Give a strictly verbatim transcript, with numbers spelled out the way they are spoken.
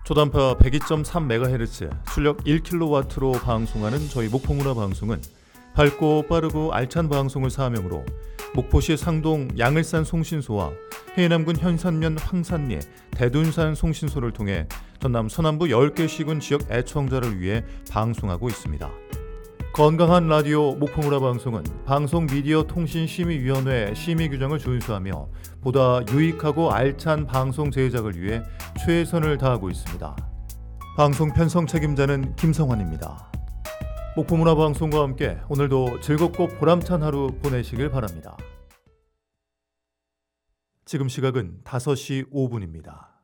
초단파 백이 점 삼 메가헤르츠, 출력 일 킬로와트로 방송하는 저희 목포문화 방송은 밝고 빠르고 알찬 방송을 사명으로 목포시 상동 양을산 송신소와 해남군 현산면 황산리 대둔산 송신소를 통해 전남 서남부 열 개 시군 지역 애청자를 위해 방송하고 있습니다. 건강한 라디오 목포문화 방송은 방송미디어통신심의위원회 심의 규정을 준수하며 보다 유익하고 알찬 방송 제작을 위해 최선을 다하고 있습니다. 방송 편성 책임자는 김성환입니다. 목포문화 방송과 함께 오늘도 즐겁고 보람찬 하루 보내시길 바랍니다. 지금 시각은 다섯 시 오 분입니다.